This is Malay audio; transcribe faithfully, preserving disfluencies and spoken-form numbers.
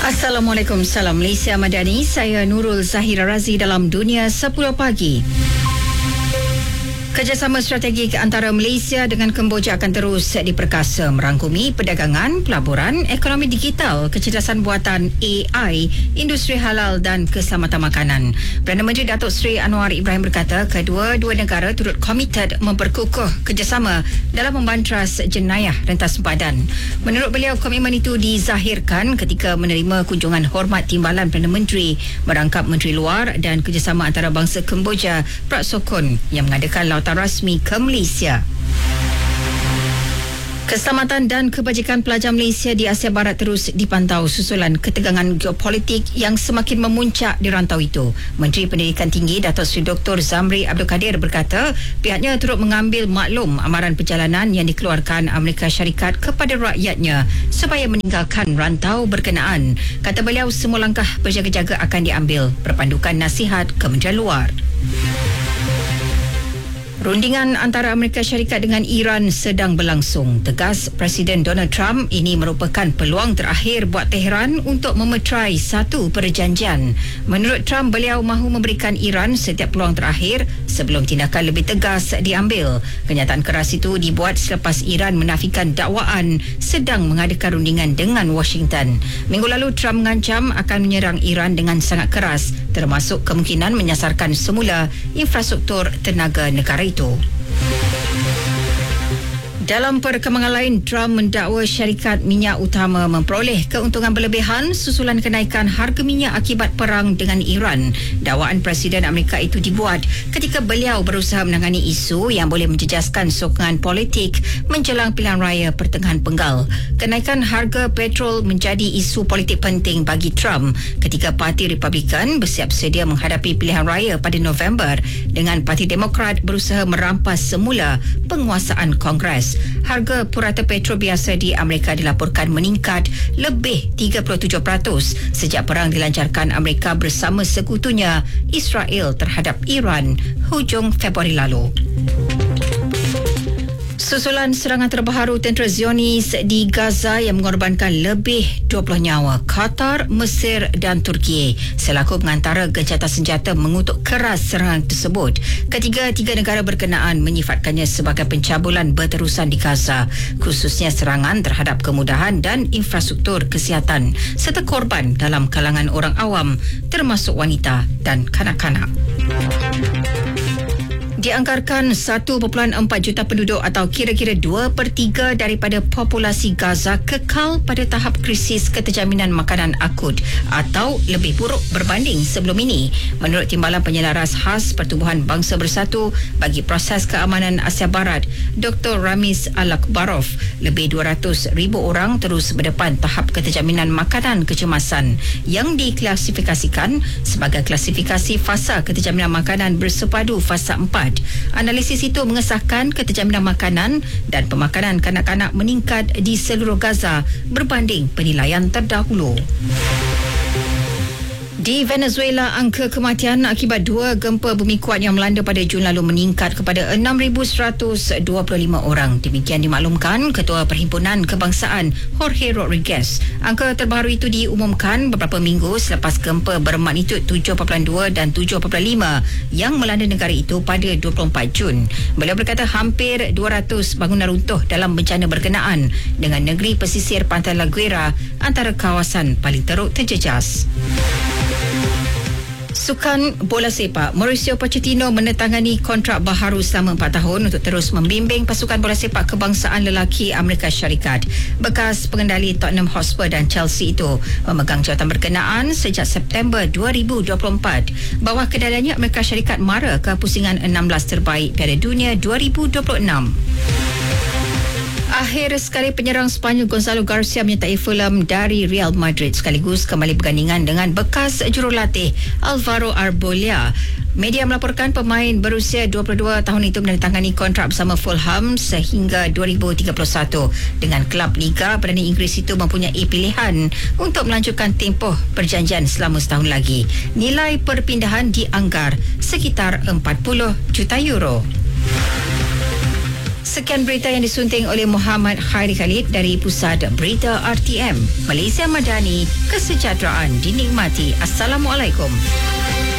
Assalamualaikum, salam Malaysia Madani. Saya Nurul Zahira Razi dalam Dunia sepuluh Pagi. Kerjasama strategik antara Malaysia dengan Kemboja akan terus diperkasa merangkumi perdagangan, pelaburan, ekonomi digital, kecerdasan buatan A I, industri halal dan keselamatan makanan. Perdana Menteri Datuk Seri Anwar Ibrahim berkata kedua-dua negara turut komited memperkukuh kerjasama dalam membantras jenayah rentas sempadan. Menurut beliau, komitmen itu dizahirkan ketika menerima kunjungan hormat timbalan Perdana Menteri merangkap Menteri Luar dan Kerjasama Antara Bangsa Kemboja Prak Sokhon yang mengadakan lautan rasmi ke Malaysia. Keselamatan dan kebajikan pelajar Malaysia di Asia Barat terus dipantau susulan ketegangan geopolitik yang semakin memuncak di rantau itu. Menteri Pendidikan Tinggi Datuk Seri Doktor Zamri Abdul Kadir berkata pihaknya turut mengambil maklum amaran perjalanan yang dikeluarkan Amerika Syarikat kepada rakyatnya supaya meninggalkan rantau berkenaan. Kata beliau, semua langkah berjaga-jaga akan diambil berpandukan nasihat Kementerian Luar. Rundingan antara Amerika Syarikat dengan Iran sedang berlangsung. Tegas Presiden Donald Trump, ini merupakan peluang terakhir buat Tehran untuk memeterai satu perjanjian. Menurut Trump, beliau mahu memberikan Iran setiap peluang terakhir sebelum tindakan lebih tegas diambil. Kenyataan keras itu dibuat selepas Iran menafikan dakwaan sedang mengadakan rundingan dengan Washington. Minggu lalu, Trump mengancam akan menyerang Iran dengan sangat keras, termasuk kemungkinan menyasarkan semula infrastruktur tenaga negara itu. Dalam perkembangan lain, Trump mendakwa syarikat minyak utama memperoleh keuntungan berlebihan susulan kenaikan harga minyak akibat perang dengan Iran. Dakwaan Presiden Amerika itu dibuat ketika beliau berusaha menangani isu yang boleh menjejaskan sokongan politik menjelang pilihan raya pertengahan penggal. Kenaikan harga petrol menjadi isu politik penting bagi Trump ketika Parti Republikan bersiap sedia menghadapi pilihan raya pada November dengan Parti Demokrat berusaha merampas semula penguasaan Kongres. Harga purata petrol biasa di Amerika dilaporkan meningkat lebih tiga puluh tujuh peratus sejak perang dilancarkan Amerika bersama sekutunya Israel terhadap Iran hujung Februari lalu. Susulan serangan terbaru tentera Zionis di Gaza yang mengorbankan lebih dua puluh nyawa, Qatar, Mesir dan Turki selaku pengantara gencatan senjata mengutuk keras serangan tersebut. Ketiga-tiga negara berkenaan menyifatkannya sebagai pencabulan berterusan di Gaza, khususnya serangan terhadap kemudahan dan infrastruktur kesihatan serta korban dalam kalangan orang awam termasuk wanita dan kanak-kanak. Dianggarkan satu perpuluhan empat juta penduduk atau kira-kira dua per tiga daripada populasi Gaza kekal pada tahap krisis keterjaminan makanan akut atau lebih buruk berbanding sebelum ini. Menurut Timbalan Penyelaras Khas Pertubuhan Bangsa Bersatu bagi Proses Keamanan Asia Barat, Doktor Ramiz Al-Akbarov, lebih dua ratus ribu orang terus berdepan tahap keterjaminan makanan kecemasan yang diklasifikasikan sebagai klasifikasi fasa keterjaminan makanan bersepadu fasa empat. Analisis itu mengesahkan keterjaminan makanan dan pemakanan kanak-kanak meningkat di seluruh Gaza berbanding penilaian terdahulu. Di Venezuela, angka kematian akibat dua gempa bumi kuat yang melanda pada Jun lalu meningkat kepada enam ribu seratus dua puluh lima orang. Demikian dimaklumkan Ketua Perhimpunan Kebangsaan Jorge Rodriguez. Angka terbaru itu diumumkan beberapa minggu selepas gempa bermagnitud tujuh perpuluhan dua dan tujuh perpuluhan lima yang melanda negara itu pada dua puluh empat Jun. Beliau berkata hampir dua ratus bangunan runtuh dalam bencana berkenaan dengan negeri pesisir Pantai La Guaira antara kawasan paling teruk terjejas. Sukan bola sepak, Mauricio Pochettino menandatangani kontrak baharu selama empat tahun untuk terus membimbing pasukan bola sepak kebangsaan lelaki Amerika Syarikat. Bekas pengendali Tottenham Hotspur dan Chelsea itu memegang jawatan berkenaan sejak September dua ribu dua puluh empat. Bawah kendalinya, Amerika Syarikat mara ke pusingan enam belas terbaik Piala Dunia dua ribu dua puluh enam. Akhir sekali penyerang Sepanyol Gonzalo Garcia menyertai Fulham dari Real Madrid sekaligus kembali bergandingan dengan bekas jurulatih Alvaro Arboleda. Media melaporkan pemain berusia dua puluh dua tahun itu menandatangani kontrak bersama Fulham sehingga dua ribu tiga puluh satu. Dengan kelab Liga Perdana Inggeris itu mempunyai pilihan untuk melanjutkan tempoh perjanjian selama setahun lagi. Nilai perpindahan dianggar sekitar empat puluh juta euro. Sekian berita yang disunting oleh Muhammad Khairi Khalid dari Pusat Berita R T M. Malaysia Madani, kesejahteraan dinikmati. Assalamualaikum.